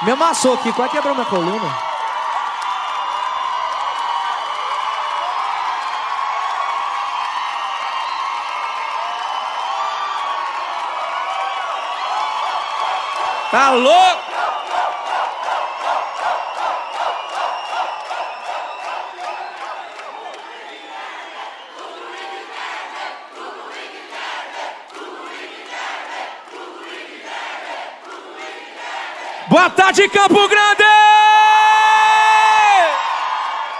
Me amassou aqui, quase quebrou minha coluna. Tá louco? Boa tarde, Campo Grande!